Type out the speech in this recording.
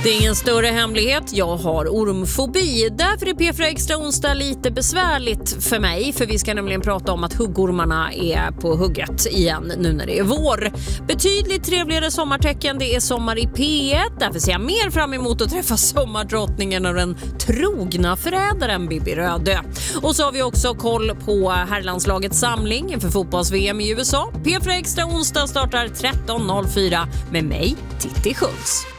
Det är ingen större hemlighet, jag har ormfobi. Därför är P4 Extra onsdag lite besvärligt för mig. För vi ska nämligen prata om att huggormarna är på hugget igen nu när det är vår. Betydligt trevligare sommartecken, det är sommar i P1. Därför ser jag mer fram emot att träffa sommardrottningen och den trogna förrädaren Bibi Rödö. Och så har vi också koll på herrlandslagets samling inför fotbolls-VM i USA. P4 Extra onsdag startar 13.04 med mig, Titti Schultz.